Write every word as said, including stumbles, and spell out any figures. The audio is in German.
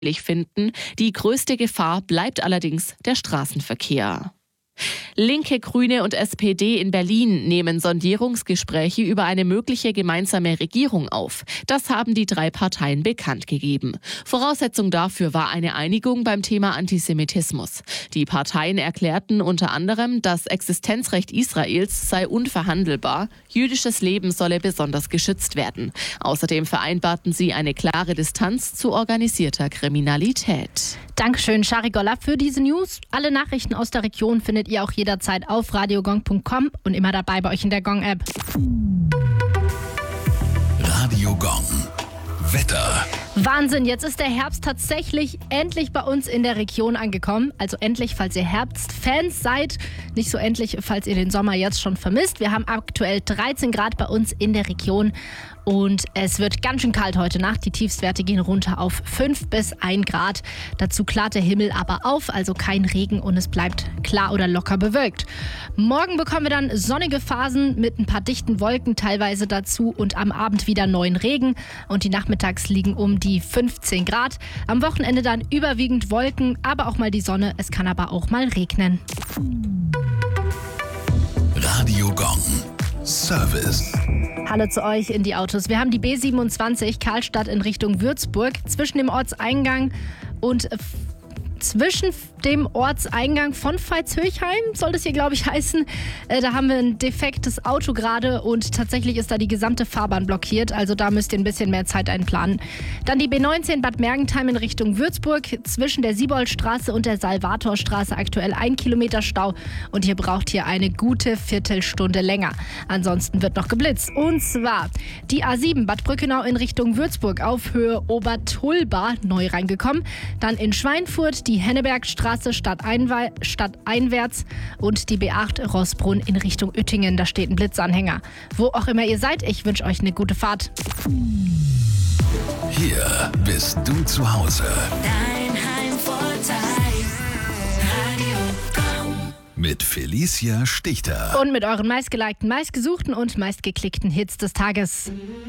finden. Die größte Gefahr bleibt allerdings der Straßenverkehr. Linke, Grüne und S P D in Berlin nehmen Sondierungsgespräche über eine mögliche gemeinsame Regierung auf. Das haben die drei Parteien bekannt gegeben. Voraussetzung dafür war eine Einigung beim Thema Antisemitismus. Die Parteien erklärten unter anderem, das Existenzrecht Israels sei unverhandelbar. Jüdisches Leben solle besonders geschützt werden. Außerdem vereinbarten sie eine klare Distanz zu organisierter Kriminalität. Dankeschön, Shari Golla, für diese News. Alle Nachrichten aus der Region findet ihr auch jederzeit auf radiogong punkt com und immer dabei bei euch in der Gong-App. Radio Gong. Wetter. Wahnsinn, jetzt ist der Herbst tatsächlich endlich bei uns in der Region angekommen. Also endlich, falls ihr Herbstfans seid. Nicht so endlich, falls ihr den Sommer jetzt schon vermisst. Wir haben aktuell dreizehn Grad bei uns in der Region. Und es wird ganz schön kalt heute Nacht. Die Tiefstwerte gehen runter auf fünf bis ein Grad. Dazu klart der Himmel aber auf, also kein Regen und es bleibt klar oder locker bewölkt. Morgen bekommen wir dann sonnige Phasen mit ein paar dichten Wolken teilweise dazu und am Abend wieder neuen Regen. Und die Nachmittags liegen um die fünfzehn Grad. Am Wochenende dann überwiegend Wolken, aber auch mal die Sonne. Es kann aber auch mal regnen. Radio Gong. Service. Hallo zu euch in die Autos. Wir haben die B siebenundzwanzig Karlstadt in Richtung Würzburg. Zwischen dem Ortseingang und f- zwischen dem Ortseingang von Veitshöchheim, soll das hier, glaube ich, heißen. Äh, da haben wir ein defektes Auto gerade und tatsächlich ist da die gesamte Fahrbahn blockiert. Also da müsst ihr ein bisschen mehr Zeit einplanen. Dann die B neunzehn Bad Mergentheim in Richtung Würzburg. Zwischen der Sieboldstraße und der Salvatorstraße aktuell ein Kilometer Stau. Und ihr braucht hier eine gute Viertelstunde länger. Ansonsten wird noch geblitzt. Und zwar die A sieben Bad Brückenau in Richtung Würzburg auf Höhe Obertulba neu reingekommen. Dann in Schweinfurt die Hennebergstraße stadteinwe- stadteinwärts und die B acht Rossbrunn in Richtung Uettingen. Da steht ein Blitzanhänger. Wo auch immer ihr seid, ich wünsche euch eine gute Fahrt. Hier bist du zu Hause. Dein Heimvorteil. Radio Gong. Mit Felicia Stichter. Und mit euren meistgelikten, meistgesuchten und meistgeklickten Hits des Tages.